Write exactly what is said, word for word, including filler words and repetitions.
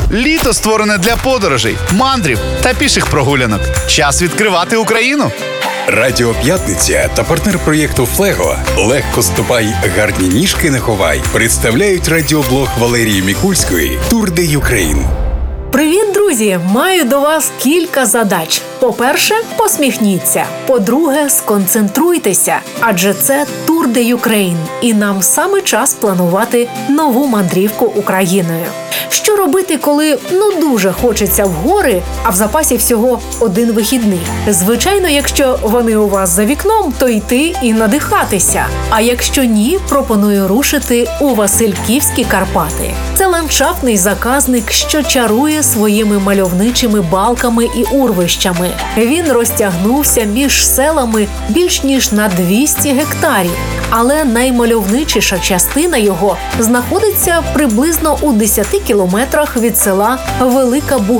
Літо створене для подорожей, мандрів та піших прогулянок. Час відкривати Україну. Радіо П'ятниця та партнер проєкту «Флего» «Легко ступай, гарні ніжки не ховай» представляють радіоблог Валерії Мікульської «Тур де Юкрейн». Привіт, друзі! Маю до вас кілька задач. По-перше, посміхніться. По-друге, сконцентруйтеся, адже це Тур де Юкрейн, і нам саме час планувати нову мандрівку Україною. Що робити, коли ну дуже хочеться в гори, а в запасі всього один вихідний? Звичайно, якщо вони у вас за вікном, то йти і надихатися. А якщо ні, пропоную рушити у Васильківські Карпати. Це ландшафтний заказник, що чарує своїми мальовничими балками і урвищами. Він розтягнувся між селами більш ніж на двісті гектарів. Але наймальовничіша частина його знаходиться приблизно у десяти кілометрах від села Велика Бугриця.